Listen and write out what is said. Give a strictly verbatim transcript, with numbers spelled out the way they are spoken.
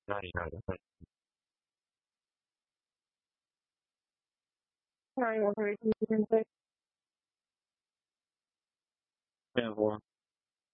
なになにはい。 Sorry, what were you saying? Yeah, well,